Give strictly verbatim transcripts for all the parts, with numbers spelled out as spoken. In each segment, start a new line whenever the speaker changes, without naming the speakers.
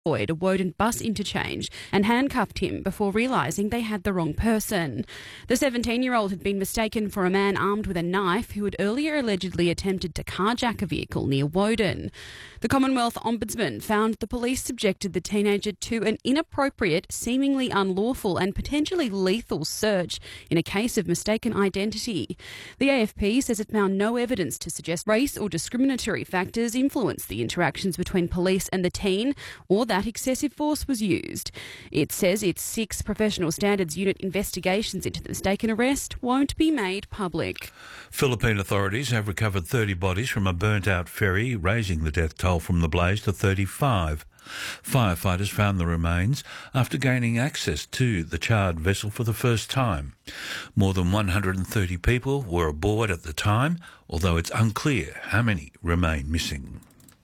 a Woden bus interchange and handcuffed him before realising they had the wrong person. The seventeen-year-old had been mistaken for a man armed with a knife who had earlier allegedly attempted to carjack a vehicle near Woden. The Commonwealth Ombudsman found the police subjected the teenager to an inappropriate, seemingly unlawful and potentially lethal search in a case of mistaken identity. The A F P says it found no evidence to suggest race or discriminatory factors influenced the interactions between police and the teen or that excessive force was used. It says its six Professional Standards Unit investigations into the mistaken arrest won't be made public.
Philippine authorities have recovered thirty bodies from a burnt-out ferry, raising the death toll from the blaze to thirty-five. Firefighters found the remains after gaining access to the charred vessel for the first time. More than one hundred thirty people were aboard at the time, although it's unclear how many remain missing.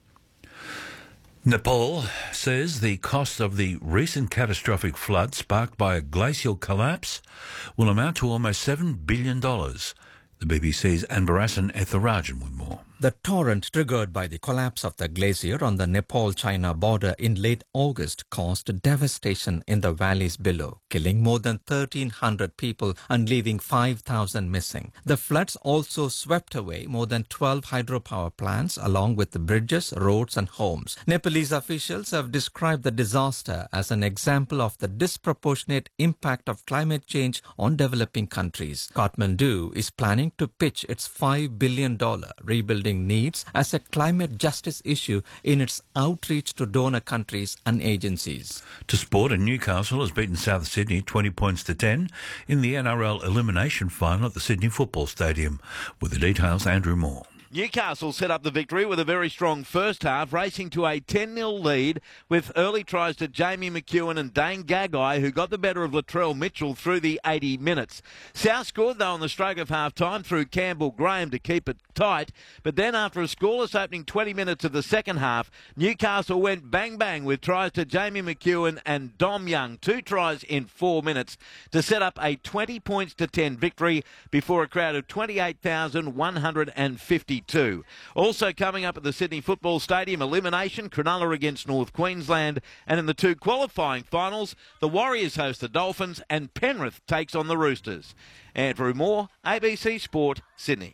Nepal says the cost of the recent catastrophic flood sparked by a glacial collapse will amount to almost seven billion dollars. The B B C's Anbarasan Etharajan with more.
The torrent triggered by the collapse of the glacier on the Nepal-China border in late August caused devastation in the valleys below, killing more than thirteen hundred people and leaving five thousand missing. The floods also swept away more than twelve hydropower plants along with the bridges, roads and homes. Nepalese officials have described the disaster as an example of the disproportionate impact of climate change on developing countries. Kathmandu is planning to pitch its five billion dollars rebuilding needs as a climate justice issue in its outreach to donor countries and agencies.
To sport, and Newcastle has beaten South Sydney twenty points to ten in the N R L elimination final at the Sydney Football Stadium. With the details, Andrew Moore.
Newcastle set up the victory with a very strong first half, racing to a ten nil lead with early tries to Jamie McEwen and Dane Gagai, who got the better of Latrell Mitchell through the eighty minutes. South scored, though, on the stroke of half-time through Campbell Graham to keep it tight, but then after a scoreless opening twenty minutes of the second half, Newcastle went bang-bang with tries to Jamie McEwen and Dom Young, two tries in four minutes, to set up a twenty points to ten victory before a crowd of twenty-eight thousand one hundred fifty. Also coming up at the Sydney Football Stadium, elimination, Cronulla against North Queensland, and in the two qualifying finals, the Warriors host the Dolphins and Penrith takes on the Roosters. Andrew Moore, A B C Sport, Sydney.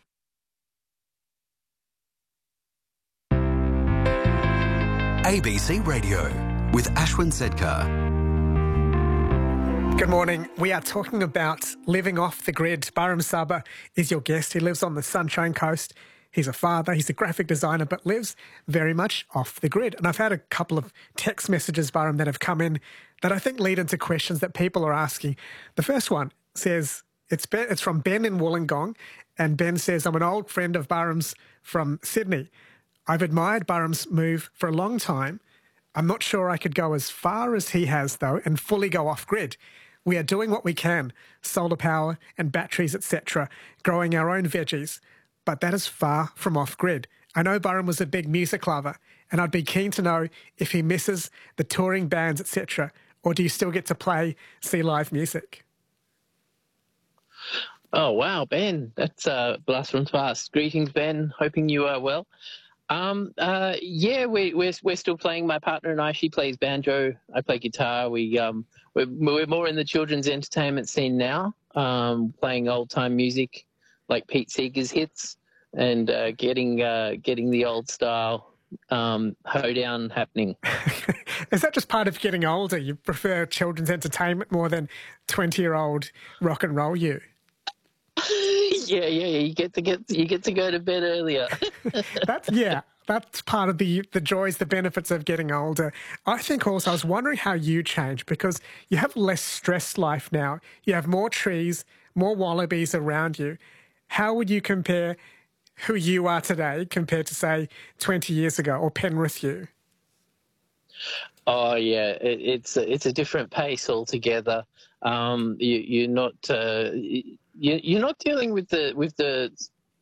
A B C Radio with Ashwin Sedkar.
Good morning. We are talking about living off the grid. Baram Saba is your guest. He lives on the Sunshine Coast. He's a father, he's a graphic designer, but lives very much off the grid. And I've had a couple of text messages, Baram, that have come in that I think lead into questions that people are asking. The first one says, it's ben, it's from Ben in Wollongong, and Ben says, I'm an old friend of Baram's from Sydney. I've admired Baram's move for a long time. I'm not sure I could go as far as he has, though, and fully go off-grid. We are doing what we can, solar power and batteries, et cetera, growing our own veggies. But that is far from off-grid. I know Baram was a big music lover, and I'd be keen to know if he misses the touring bands, et cetera, or do you still get to play, see live music?
Oh, wow, Ben. That's a blast from the past. Greetings, Ben. Hoping you are well. Um, uh, yeah, we, we're we're still playing. My partner and I, she plays banjo. I play guitar. We um we're, we're more in the children's entertainment scene now, um, playing old time music like Pete Seeger's hits and uh, getting uh, getting the old style um, hoedown happening.
Is that just part of getting older? You prefer children's entertainment more than twenty-year-old rock and roll you?
Yeah, yeah, yeah. You get to get you get to go to bed earlier.
That's yeah. That's part of the the joys, the benefits of getting older. I think also I was wondering how you changed because you have less stressed life now. You have more trees, more wallabies around you. How would you compare who you are today compared to, say, twenty years ago or Penrith you?
Oh, yeah, it, it's, a, it's a different pace altogether. Um, you, you're not uh, you, you're not dealing with the with the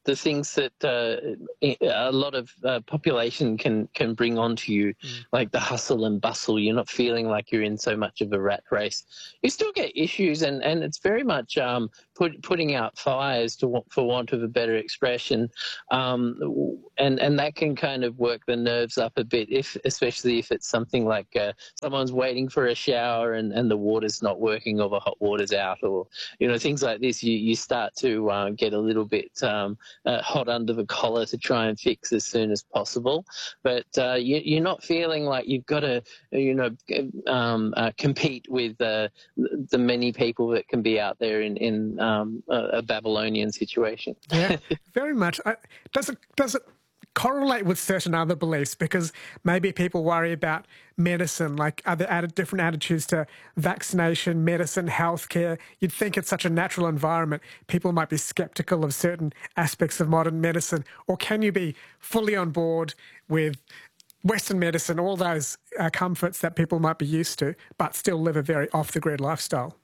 the things that uh, a lot of uh, population can can bring onto you, mm. like the hustle and bustle. You're not feeling like you're in so much of a rat race. You still get issues, and, and it's very much um, put, putting out fires, to for want of a better expression, um, and and that can kind of work the nerves up a bit, if especially if it's something like uh, someone's waiting for a shower and, and the water's not working or the hot water's out, or you know things like this. You you start to uh, get a little bit um, uh, hot under the collar to try and fix as soon as possible. But uh, you, you're not feeling like you've got to, you know, um, uh, compete with uh, the many people that can be out there in, in um, a, a Babylonian situation.
Yeah, very much. I, does it does it correlate with certain other beliefs? Because maybe people worry about medicine, like other added different attitudes to vaccination, medicine, healthcare. You'd think it's such a natural environment. People might be skeptical of certain aspects of modern medicine. Or can you be fully on board with Western medicine, all those uh, comforts that people might be used to, but still live a very off-the-grid lifestyle?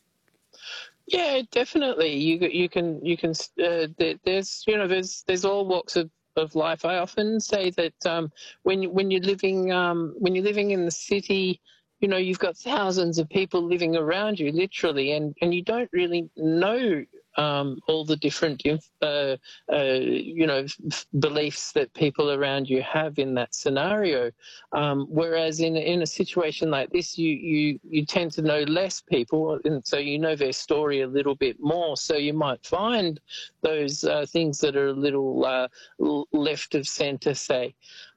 Yeah, definitely. You you can you can. Uh, there's you know there's there's all walks of of life. I often say that um, when when you're living um, when you're living in the city, you know you've got thousands of people living around you, literally, and, and you don't really know um, all the different uh, uh, you know beliefs that people around you have in that scenario. Um, whereas in in a situation like this, you you you tend to know less people, and so you know their story a little bit more. So you might find those uh, things that are a little uh, left of centre, say.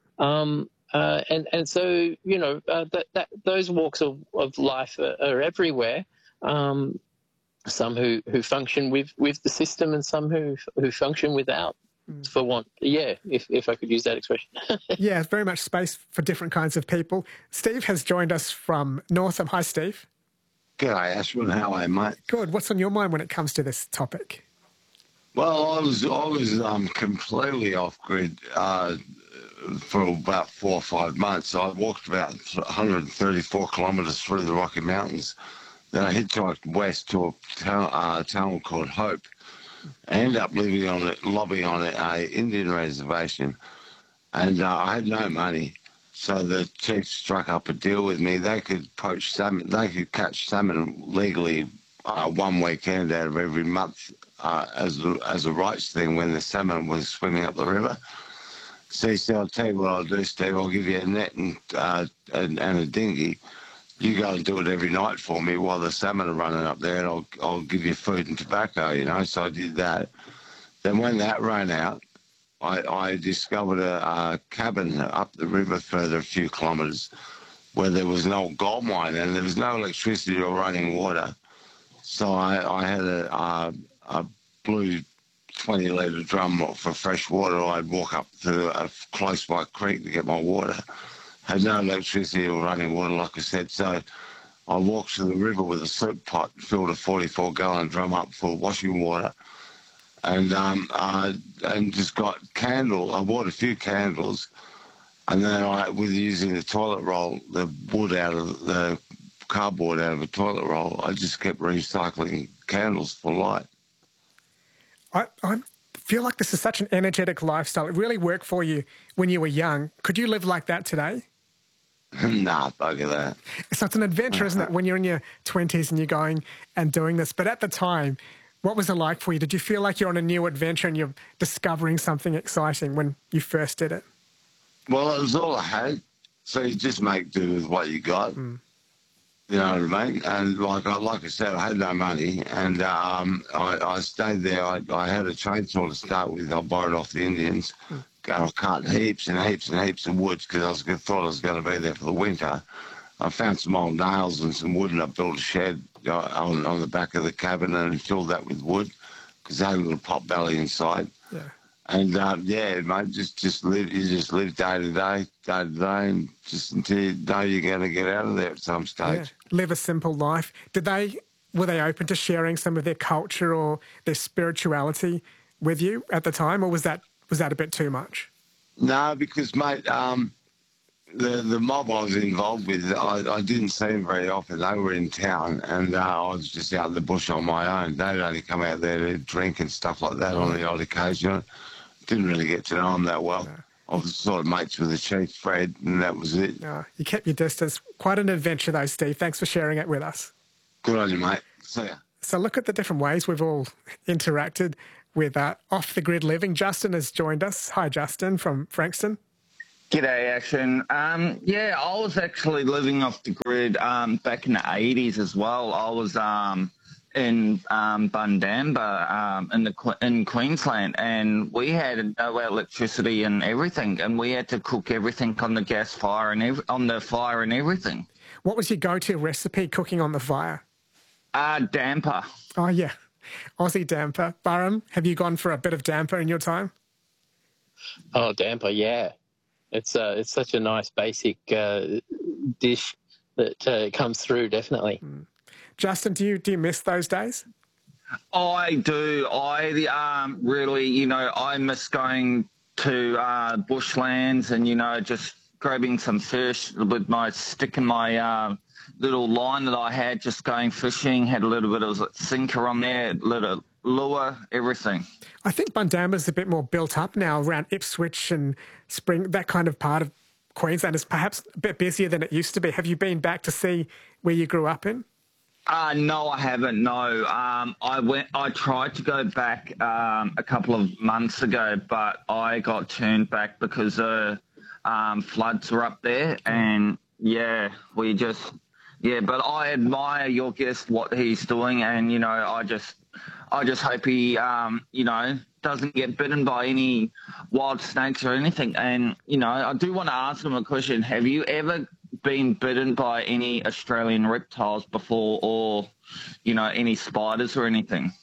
Um, uh, and and so you know uh, that that those walks of, of life are, are everywhere. Um, some who, who function with, with the system, and some who who function without. Mm. For want, yeah, if if I could use that expression.
Yeah, very much space for different kinds of people. Steve has joined us from Northam. Hi, Steve.
G'day, Ashwin. How are you, mate?
Good. What's on your mind when it comes to this topic?
Well, I was I was um, completely off grid uh, for about four or five months. I walked about one hundred thirty-four kilometres through the Rocky Mountains. Then I hitchhiked west to a town, uh, town called Hope. I ended up living on a lobby on a Indian reservation, and uh, I had no money. So the chief struck up a deal with me. They could poach salmon. They could catch salmon legally uh, one weekend out of every month uh, as a, as a rights thing when the salmon was swimming up the river. So he said, "I'll tell you what I'll do, Steve. I'll give you a net and uh, and, and a dinghy. You go and do it every night for me while the salmon are running up there, and I'll I'll give you food and tobacco, you know." So I did that. Then when that ran out, I, I discovered a, a cabin up the river further a few kilometres where there was an old gold mine and there was no electricity or running water. So I, I had a, a, a blue twenty litre drum for fresh water. I'd walk up to a close by creek to get my water. Had no electricity or running water, like I said, so I walked to the river with a soup pot, filled a forty-four gallon drum up full of washing water, and um, uh, and just got candle. I bought a few candles, and then I, with using the toilet roll, the wood out of the cardboard out of a toilet roll, I just kept recycling candles for light.
I, I feel like this is such an energetic lifestyle. It really worked for you when you were young. Could you live like that today?
Nah, bugger that.
So it's an adventure, isn't it, when you're in your twenties and you're going and doing this. But at the time, what was it like for you? Did you feel like you're on a new adventure and you're discovering something exciting when you first did it?
Well, it was all I had. So you just make do with what you got. Mm. You know what I mean? And like I, like I said, I had no money. And um, I, I stayed there. I, I had a chainsaw to start with. I borrowed off the Indians. Mm. I cut heaps and heaps and heaps of wood because I was, thought I was going to be there for the winter. I found some old nails and some wood, and I built a shed on, on the back of the cabin and filled that with wood because I had a little pot belly inside. Yeah. And um, yeah, mate, just just live. You just live day to day, day to day, and just until you know you're going to get out of there at some stage.
Yeah. Live a simple life. Did they were they open to sharing some of their culture or their spirituality with you at the time, or was that was that a bit too much?
No, because mate, um, the the mob I was involved with, I, I didn't see them very often. They were in town, and uh, I was just out in the bush on my own. They'd only come out there to drink and stuff like that on the odd occasion. Didn't really get to know them that well.
No.
I was sort of mates with the chief, Fred, and that was it.
No, you kept your distance. Quite an adventure, though, Steve. Thanks for sharing it with us.
Good on you, mate. See ya.
So look at the different ways we've all interacted with uh, off-the-grid living. Justin has joined us. Hi, Justin, from Frankston.
G'day, Action. Um, yeah, I was actually living off the grid um, back in the eighties as well. I was um, in um, Bundamba um, in the in Queensland, and we had no electricity and everything, and we had to cook everything on the gas fire and ev- on the fire and everything.
What was your go-to recipe cooking on the fire?
Uh, damper.
Oh, yeah. Aussie damper. Barham, have you gone for a bit of damper in your time?
Oh, damper, yeah. It's uh, it's such a nice basic uh, dish that uh, comes through, definitely.
Mm. Justin, do you do you miss those days?
I do. I um, really, you know, I miss going to uh, bushlands and, you know, just grabbing some fish with my stick in my uh, little line that I had, just going fishing, had a little bit of a sinker on there, a little lure, everything.
I think Bundamba's a bit more built up now around Ipswich and Spring. That kind of part of Queensland is perhaps a bit busier than it used to be. Have you been back to see where you grew up in?
Uh, no, I haven't. No, um, I went. I tried to go back um, a couple of months ago, but I got turned back because uh, um, floods were up there, and yeah, we just yeah. But I admire your guest, what he's doing, and you know, I just, I just hope he, um, you know, doesn't get bitten by any wild snakes or anything. And you know, I do want to ask him a question. Have you ever been bitten by any Australian reptiles before, or you know, any spiders or anything?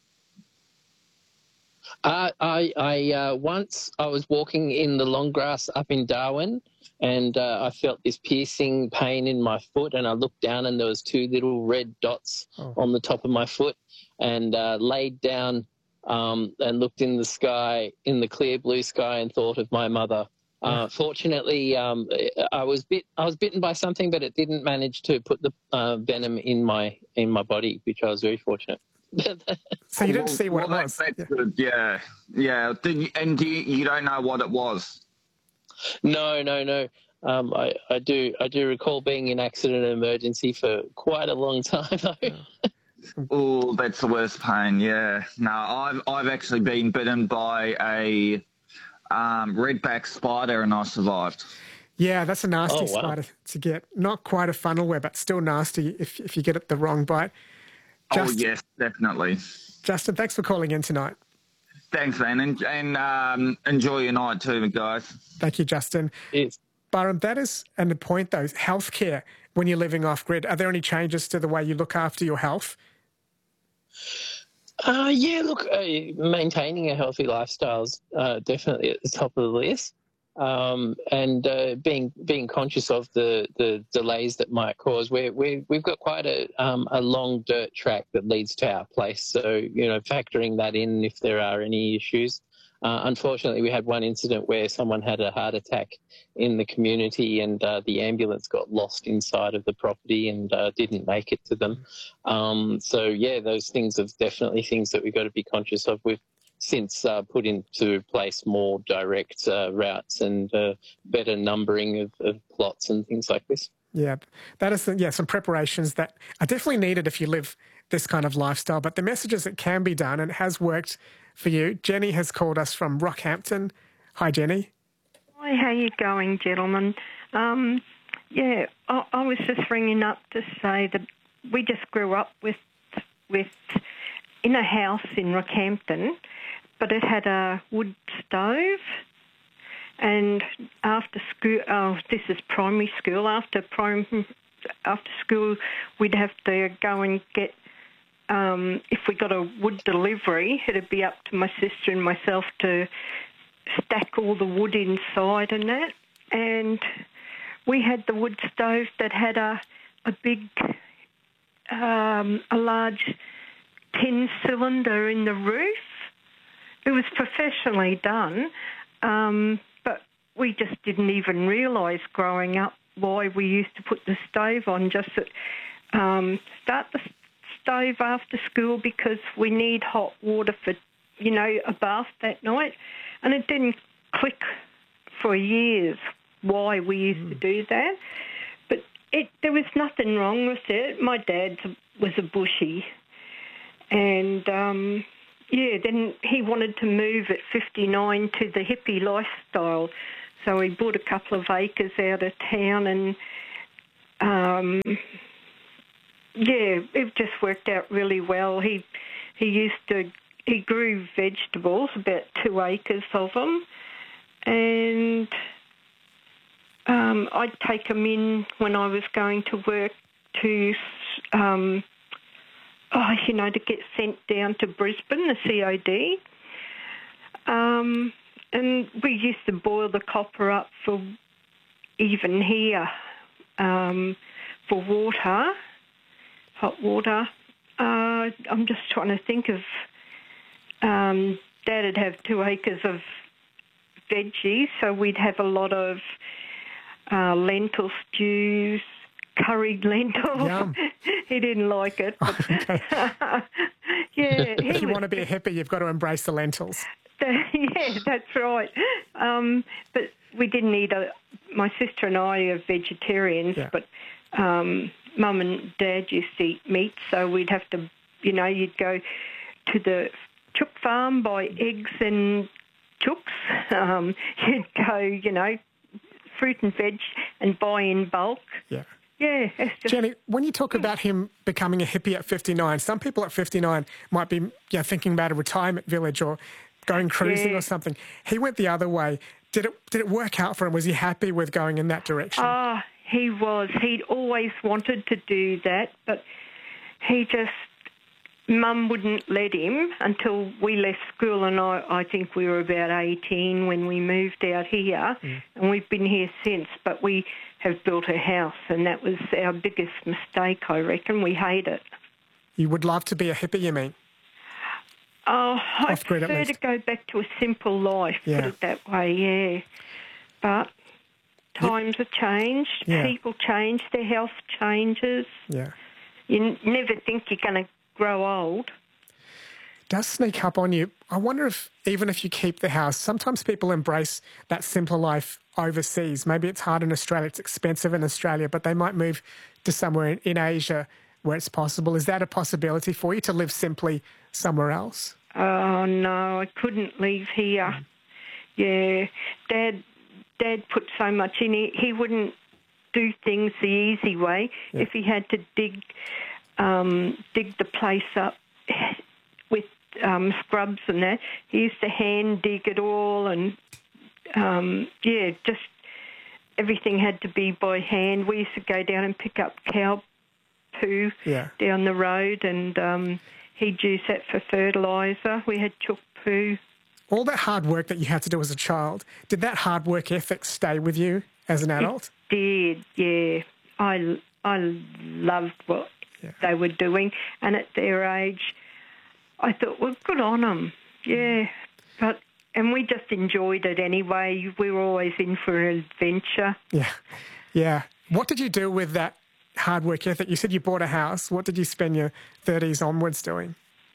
Uh, I I uh, once I was walking in the long grass up in Darwin, and uh, I felt this piercing pain in my foot, and I looked down and there was two little red dots oh. on the top of my foot, and uh, laid down um, and looked in the sky, in the clear blue sky, and thought of my mother. Uh, fortunately, um, I was bit. I was bitten by something, but it didn't manage to put the uh, venom in my in my body, which I was very fortunate.
So you didn't
well,
see what
well,
it was?
That's yeah. Good. Yeah, yeah. Did you, and do you, you don't know what it was?
No, no, no. Um, I, I do. I do recall being in accident and emergency for quite a long time, though. Yeah.
Oh, that's the worst pain. Yeah. No, I've I've actually been bitten by a Um, redback spider, and I survived.
Yeah, that's a nasty
oh, wow.
spider to get. Not quite a funnel web, but still nasty if if you get it the wrong bite.
Justin, oh, yes, definitely.
Justin, thanks for calling in tonight.
Thanks, man, and, and um, enjoy your night too, guys.
Thank you, Justin.
Yes.
Barham, that is and the point, though, healthcare when you're living off-grid. Are there any changes to the way you look after your health?
Uh, yeah, look, uh, maintaining a healthy lifestyle is uh, definitely at the top of the list, um, and uh, being being conscious of the, the delays that might cause. We're, we we've got quite a um, a long dirt track that leads to our place, so you know, factoring that in if there are any issues. Uh, unfortunately, we had one incident where someone had a heart attack in the community, and uh, the ambulance got lost inside of the property and uh, didn't make it to them. Um, so, yeah, those things are definitely things that we've got to be conscious of. We've since uh, put into place more direct uh, routes and uh, better numbering of, of plots and things like this.
Yeah, that is, yeah, some preparations that are definitely needed if you live this kind of lifestyle. But the message is it can be done, and it has worked for you. Jenny has called us from Rockhampton. Hi, Jenny.
Hi, how you going, gentlemen? Um, yeah, I, I was just ringing up to say that we just grew up with with in a house in Rockhampton, but it had a wood stove. And after school, oh, this is primary school. After prim, after school, we'd have to go and get. Um, if we got a wood delivery, it'd be up to my sister and myself to stack all the wood inside and that. And we had the wood stove that had a a big, um, a large tin cylinder in the roof. It was professionally done, um, but we just didn't even realise growing up why we used to put the stove on, just to um, start the stove after school because we need hot water for, you know, a bath that night. And it didn't click for years why we used mm. to do that. But it, there was nothing wrong with it. My dad was a bushie. And, um, yeah, then he wanted to move at fifty-nine to the hippie lifestyle. So he bought a couple of acres out of town and, um, yeah, it just worked out really well. He he used to, he grew vegetables, about two acres of them, and um, I'd take them in when I was going to work to, um, oh, you know, to get sent down to Brisbane, the C O D. Um, and we used to boil the copper up for even here um, for water, hot water. Uh, I'm just trying to think of, um, Dad would have two acres of veggies, so we'd have a lot of uh, lentil stews, curried lentils. He didn't like it. But
Okay.
yeah, he
If you
was-
want to be a hippie, you've got to embrace the lentils.
yeah, that's right. Um, but we didn't eat a. My sister and I are vegetarians,
Yeah.
but um, Mum and Dad used to eat meat, so we'd have to, you know, you'd go to the chook farm, buy eggs and chooks. Um, you'd go, you know, fruit and veg and buy in bulk.
Yeah.
Yeah, it's just
Jenny, when you talk about him becoming a hippie at fifty-nine, some people at fifty-nine might be you know, thinking about a retirement village or going cruising
Yeah.
or something. He went the other way. Did it did it work out for him? Was he happy with going in that direction?
Ah, he was. He'd always wanted to do that, but he just, Mum wouldn't let him until we left school, and I, I think we were about eighteen when we moved out here,
Mm.
and we've been here since, but we have built a house, and that was our biggest mistake, I reckon. We hate it.
You would love to be a hippie, you mean?
Oh, I
Off-grid at
prefer to
least.
go back to a simple life,
Yeah.
put it that way, yeah. But times have changed,
Yeah.
people change, their health changes.
Yeah.
You n- never think you're going to grow old.
Does sneak up on you. I wonder if even if you keep the house, sometimes people embrace that simpler life overseas. Maybe it's hard in Australia, it's expensive in Australia, but they might move to somewhere in, in Asia where it's possible. Is that a possibility for you to live simply somewhere else?
Oh, no, I couldn't leave here. Yeah, Dad Dad put so much in. He, he wouldn't do things the easy way.
Yeah.
If he had to dig um, dig the place up with um, scrubs and that, he used to hand dig it all, and um, yeah, just everything had to be by hand. We used to go down and pick up cow poo
Yeah.
down the road, and um, he'd use that for fertiliser. We had chook poo.
All that hard work that you had to do as a child, did that hard work ethic stay with you as an adult?
Did, yeah. I, I loved what
Yeah.
they were doing, and at their age, I thought, well, good on them, yeah. But and we just enjoyed it anyway. We were always in for an adventure.
Yeah. Yeah. What did you do with that hard work ethic? You said you bought a house. What did you spend your thirties onwards doing?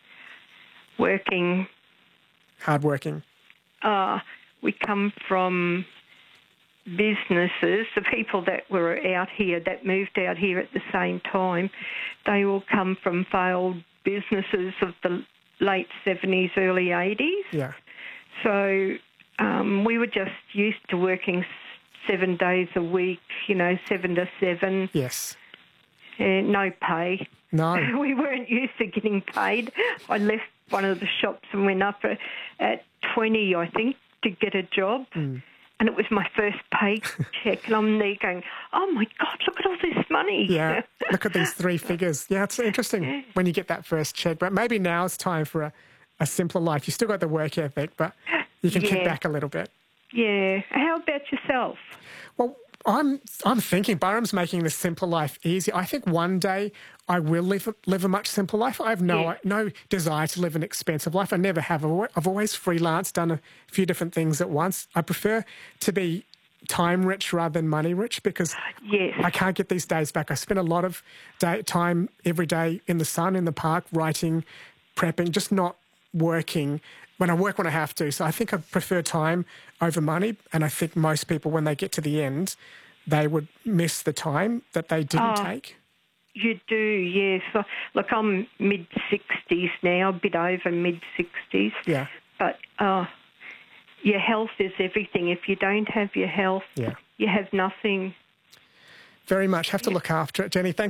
Working,
Hard working.
uh, we come from businesses, the people that were out here, that moved out here at the same time, they all come from failed businesses of the late seventies, early eighties.
Yeah.
So um, we were just used to working s- seven days a week, you know, seven to seven,
Yes.
uh, no pay.
No.
We weren't used to getting paid. I left one of the shops and went up at, at twenty, I think, to get a job.
Mm.
And it was my first pay check. And I'm there going, oh, my God, look at all this money.
Yeah. Look at these three figures. Yeah, it's interesting when you get that first check. But maybe now it's time for a, a simpler life. You still got the work ethic, but you can kick
Yeah.
back a little bit.
Yeah. How about yourself?
Well, I'm I'm thinking Burham's making this simpler life easy. I think one day I will live a, live a much simpler life. I have no
Yeah.
no desire to live an expensive life. I never have. I've always- I've always freelanced, done a few different things at once. I prefer to be time rich rather than money rich because
yes.
I can't get these days back. I spend a lot of day, time every day in the sun, in the park, writing, prepping, just not working. When I work when I have to. So I think I prefer time over money. And I think most people, when they get to the end, they would miss the time that they didn't
Oh,
take.
You do, yes. So, look, I'm mid-sixties now, a bit over mid-sixties.
Yeah.
But uh, your health is everything. If you don't have your health,
Yeah.
you have nothing.
Very much. Have to look after it. Jenny, thanks